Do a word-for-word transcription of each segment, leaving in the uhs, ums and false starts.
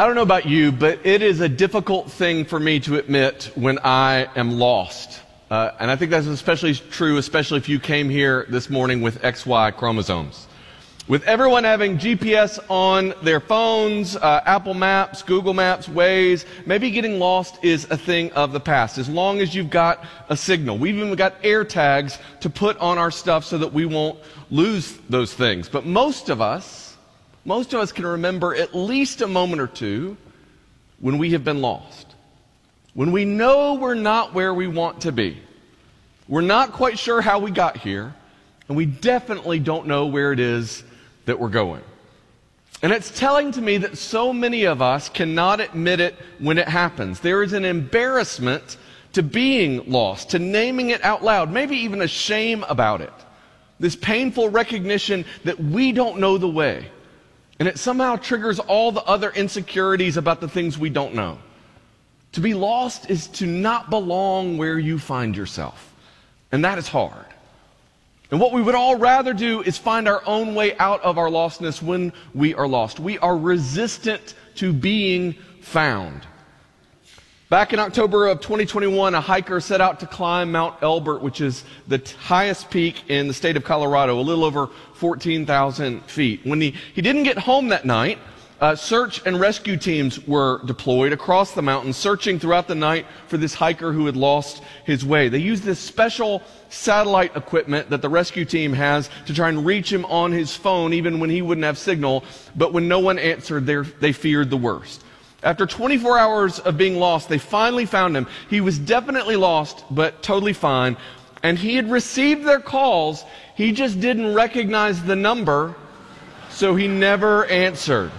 I don't know about you, but it is a difficult thing for me to admit when I am lost. Uh, and I think that's especially true, especially if you came here this morning with X Y chromosomes. With everyone having G P S on their phones, uh, Apple Maps, Google Maps, Waze, maybe getting lost is a thing of the past, as long as you've got a signal. We've even got air tags to put on our stuff so that we won't lose those things. But most of us, most of us can remember at least a moment or two when we have been lost. When we know we're not where we want to be. We're not quite sure how we got here, and we definitely don't know where it is that we're going. And it's telling to me that so many of us cannot admit it when it happens. There is an embarrassment to being lost, to naming it out loud, maybe even a shame about it. This painful recognition that we don't know the way. And it somehow triggers all the other insecurities about the things we don't know. To be lost is to not belong where you find yourself. And that is hard. And what we would all rather do is find our own way out of our lostness when we are lost. We are resistant to being found. Back in October of twenty twenty-one, a hiker set out to climb Mount Elbert, which is the t- highest peak in the state of Colorado, a little over fourteen thousand feet. When he, he didn't get home that night, uh, search and rescue teams were deployed across the mountain, searching throughout the night for this hiker who had lost his way. They used this special satellite equipment that the rescue team has to try and reach him on his phone, even when he wouldn't have signal. But when no one answered, they feared the worst. After twenty-four hours of being lost, they finally found him. He was definitely lost, but totally fine. And he had received their calls. He just didn't recognize the number, so he never answered.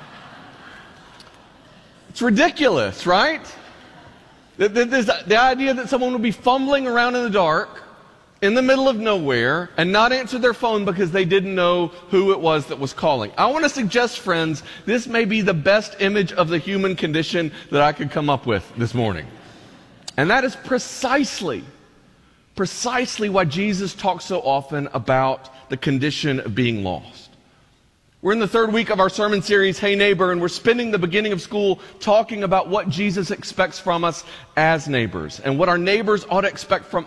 It's ridiculous, right? The, the, the idea that someone would be fumbling around in the dark, in the middle of nowhere, and not answer their phone because they didn't know who it was that was calling. I want to suggest, friends, this may be the best image of the human condition that I could come up with this morning. And that is precisely, precisely why Jesus talks so often about the condition of being lost. We're in the third week of our sermon series, Hey Neighbor, and we're spending the beginning of school talking about what Jesus expects from us as neighbors, and what our neighbors ought to expect from